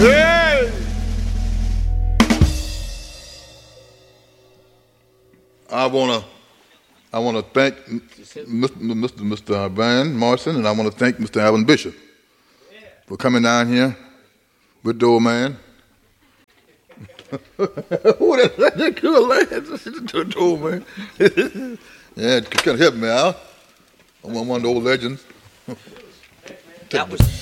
Hey! I wanna thank Mr. Van Morrison, and I want to thank Mr. Alvin Bishop for coming down here with the old man. Who that good lad? The old man. Yeah, it couldn't help me out. I'm one of the old legends. That was